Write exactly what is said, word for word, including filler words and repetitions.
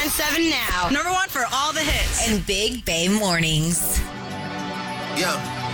nine seven now. Number one for all the hits. And Big Bay Mornings. Yeah.